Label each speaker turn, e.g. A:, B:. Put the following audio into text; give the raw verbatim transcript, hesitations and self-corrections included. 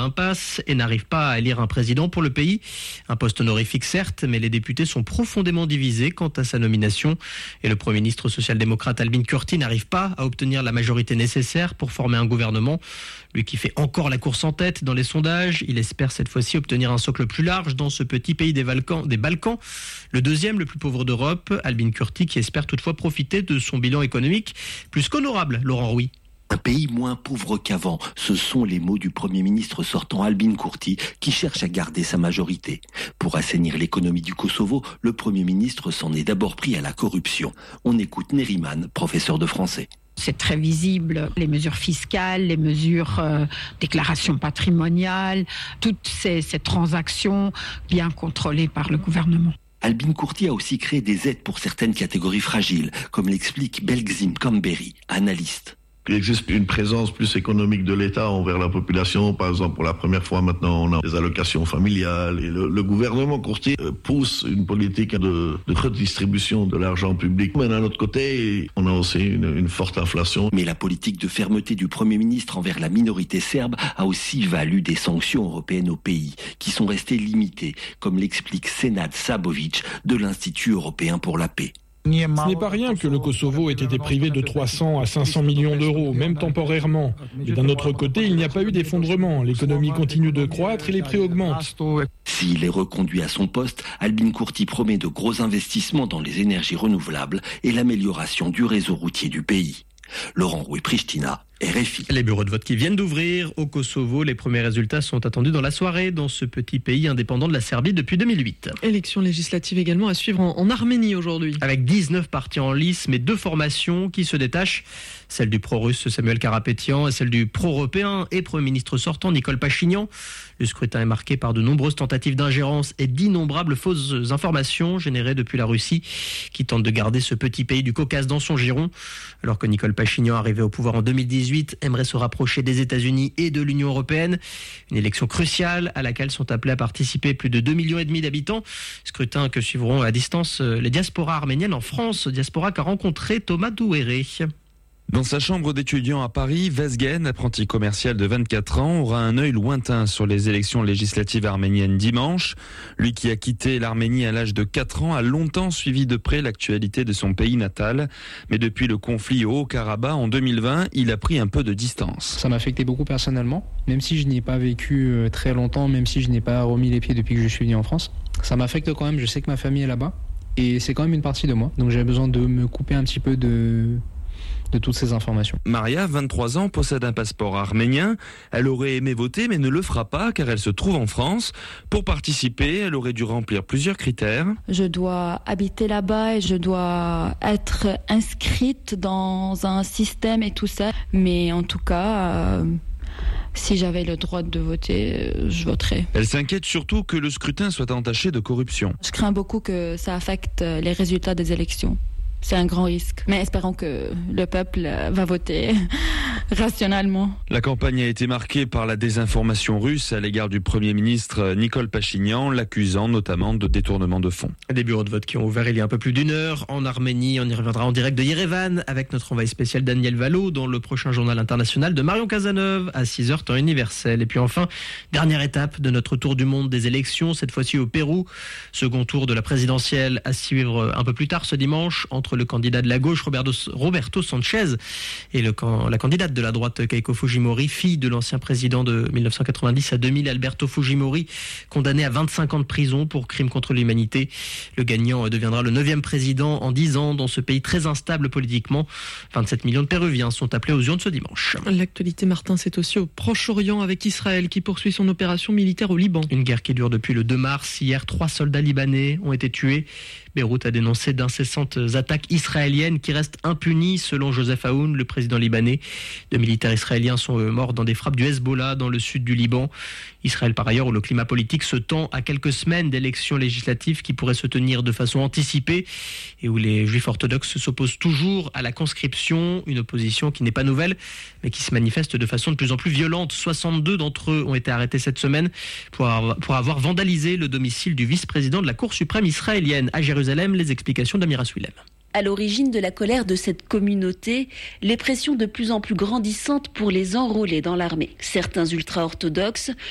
A: impasse et n'arrive pas à élire un président pour le pays. Un poste honorifique certes, mais les députés sont profondément divisés quant à sa nomination. Et le Premier ministre social-démocrate Albin Kurti n'arrive pas à obtenir la majorité nécessaire pour former un gouvernement. Lui qui fait encore la course en tête dans les sondages, il espère cette fois-ci obtenir un socle plus large dans ce petit pays des Balkans, des Balkans, le deuxième le plus pauvre d'Europe. Albin Kurti qui espère toutefois profiter de son bilan économique plus qu'honorable, Laurent Rouy.
B: Un pays moins pauvre qu'avant, ce sont les mots du Premier ministre sortant Albin Kurti qui cherche à garder sa majorité. Pour assainir l'économie du Kosovo, le Premier ministre s'en est d'abord pris à la corruption. On écoute Neriman, professeur de français.
C: C'est très visible, les mesures fiscales, les mesures euh, déclaration patrimoniale, toutes ces, ces transactions bien contrôlées par le gouvernement.
B: Albin Kurti a aussi créé des aides pour certaines catégories fragiles, comme l'explique Belgzim Kamberi, analyste.
D: Il existe une présence plus économique de l'État envers la population. Par exemple, pour la première fois maintenant, on a des allocations familiales. Et le, le gouvernement Kurti pousse une politique de, de redistribution de l'argent public. Mais d'un autre côté, on a aussi une, une forte inflation.
B: Mais la politique de fermeté du Premier ministre envers la minorité serbe a aussi valu des sanctions européennes au pays, qui sont restées limitées, comme l'explique Senad Sabovic de l'Institut européen pour la paix.
E: Ce n'est pas rien que le Kosovo ait été privé de trois cents à cinq cents millions d'euros, même temporairement. Mais d'un autre côté, il n'y a pas eu d'effondrement. L'économie continue de croître et les prix augmentent.
B: S'il est reconduit à son poste, Albin Kurti promet de gros investissements dans les énergies renouvelables et l'amélioration du réseau routier du pays. Laurent Rouy, Pristina, R F I.
A: Les bureaux de vote qui viennent d'ouvrir au Kosovo. Les premiers résultats sont attendus dans la soirée dans ce petit pays indépendant de la Serbie depuis deux mille huit.
F: Élections législatives également à suivre en, en Arménie aujourd'hui.
A: Avec dix-neuf partis en lice, mais deux formations qui se détachent. Celle du pro-russe Samuel Karapétian et celle du pro-européen et Premier ministre sortant Nicole Pachinian. Le scrutin est marqué par de nombreuses tentatives d'ingérence et d'innombrables fausses informations générées depuis la Russie qui tente de garder ce petit pays du Caucase dans son giron. Alors que Nicole Pachinian, arrivé au pouvoir en deux mille dix-huit, aimerait se rapprocher des États-Unis et de l'Union européenne. Une élection cruciale à laquelle sont appelés à participer plus de deux millions et demi d'habitants. Scrutin que suivront à distance les diasporas arméniennes en France. Diaspora qu'a rencontré Thomas Douéré.
G: Dans sa chambre d'étudiant à Paris, Vezgen, apprenti commercial de vingt-quatre ans, aura un œil lointain sur les élections législatives arméniennes dimanche. Lui qui a quitté l'Arménie à l'âge de quatre ans a longtemps suivi de près l'actualité de son pays natal. Mais depuis le conflit au Haut-Karabakh en deux mille vingt, il a pris un peu de distance.
H: Ça m'a affecté beaucoup personnellement, même si je n'y ai pas vécu très longtemps, même si je n'ai pas remis les pieds depuis que je suis venu en France. Ça m'affecte quand même, je sais que ma famille est là-bas et c'est quand même une partie de moi. Donc j'ai besoin de me couper un petit peu de... de toutes ces informations.
G: Maria, vingt-trois ans, possède un passeport arménien. Elle aurait aimé voter mais ne le fera pas car elle se trouve en France. Pour participer, elle aurait dû remplir plusieurs critères.
I: Je dois habiter là-bas et je dois être inscrite dans un système et tout ça. Mais en tout cas... Euh... Si j'avais le droit de voter, je voterais.
G: Elle s'inquiète surtout que le scrutin soit entaché de corruption.
I: Je crains beaucoup que ça affecte les résultats des élections. C'est un grand risque. Mais espérons que le peuple va voter rationnellement.
G: La campagne a été marquée par la désinformation russe à l'égard du Premier ministre Nicole Pachinian, l'accusant notamment de détournement de fonds.
A: Des bureaux de vote qui ont ouvert il y a un peu plus d'une heure en Arménie. On y reviendra en direct de Yerevan avec notre envoyé spécial Daniel Valo dans le prochain journal international de Marion Cazeneuve à six heures temps universel. Et puis enfin, dernière étape de notre tour du monde des élections, cette fois-ci au Pérou. Second tour de la présidentielle à suivre un peu plus tard ce dimanche entre le candidat de la gauche Roberto, Roberto Sanchez et le, la candidate de la droite Keiko Fujimori, fille de l'ancien président de mille neuf cent quatre-vingt-dix à deux mille, Alberto Fujimori, condamné à vingt-cinq ans de prison pour crimes contre l'humanité. Le gagnant deviendra le neuvième président en dix ans dans ce pays très instable politiquement. vingt-sept millions de Péruviens sont appelés aux urnes ce dimanche.
F: L'actualité, Martin, c'est aussi au Proche-Orient avec Israël qui poursuit son opération militaire au Liban.
A: Une guerre qui dure depuis le deux mars. Hier, trois soldats libanais ont été tués. Beyrouth a dénoncé d'incessantes attaques israéliennes qui restent impunies selon Joseph Aoun, le président libanais. Deux militaires israéliens sont morts dans des frappes du Hezbollah dans le sud du Liban. Israël par ailleurs où le climat politique se tend à quelques semaines d'élections législatives qui pourraient se tenir de façon anticipée et où les juifs orthodoxes s'opposent toujours à la conscription, une opposition qui n'est pas nouvelle mais qui se manifeste de façon de plus en plus violente. soixante-deux d'entre eux ont été arrêtés cette semaine pour avoir, pour avoir vandalisé le domicile du vice-président de la Cour suprême israélienne à Jérusalem. Les explications d'Amira Souilem.
J: À l'origine de la colère de cette communauté, les pressions de plus en plus grandissantes pour les enrôler dans l'armée. Certains ultra-orthodoxes